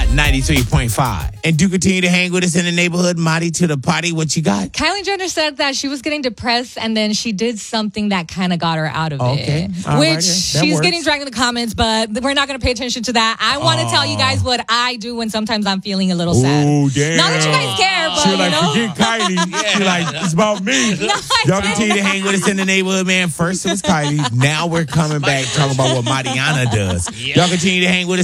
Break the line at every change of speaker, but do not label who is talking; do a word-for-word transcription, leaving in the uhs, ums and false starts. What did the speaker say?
ninety-three point five. And do continue to hang with us in the neighborhood. Marty to the potty. What you got?
Kylie Jenner said that she was getting depressed and then she did something that kind of got her out of
Okay.
it.
All
Which
right. That
she's
works.
getting dragged in the comments, but we're not going to pay attention to that. I want to tell you guys what I do when sometimes I'm feeling a little sad.
Oh, damn.
Not that you guys care, but
She was
you
like,
know.
forget Kylie. She like, it's about me.
No, I
Y'all
didn't.
continue to hang with us in the neighborhood, man. First it was Kylie. Now we're coming back talking about what Mariana does. Y'all continue to hang with us.